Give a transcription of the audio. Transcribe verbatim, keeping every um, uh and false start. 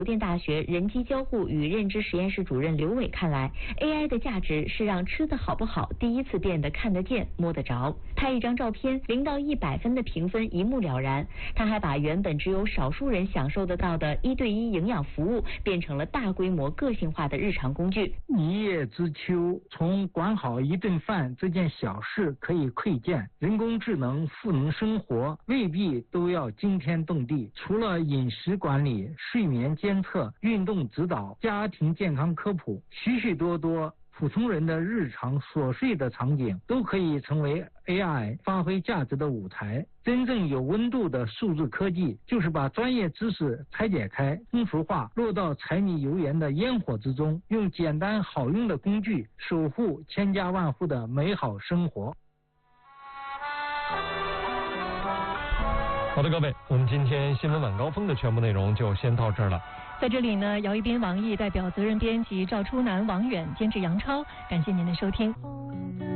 邮电大学人机交互与认知实验室主任刘伟看来 ，A I 的价值是让吃的好不好第一次变得看得见、摸得着。拍一张照片，零到一百分的评分一目了然。他还把原本只有少数人享受得到的一对一营养服务，变成了大规模个性化的日常工具。 一叶知秋，从管好一顿饭这件小事可以窥见，人工智能赋能生活，未必都要惊天动地。除了饮食管理、睡眠监测、运动指导、家庭健康科普，许许多多普通人的日常琐碎的场景都可以成为 A I 发挥价值的舞台。真正有温度的数字科技，就是把专业知识拆解开、通俗化，落到柴米油盐的烟火之中，用简单好用的工具守护千家万户的美好生活。 好的，各位，我们今天新闻晚高峰的全部内容就先到这儿了。 在这里呢，姚一斌、王毅代表责任编辑赵初南、王远，监制杨超，感谢您的收听。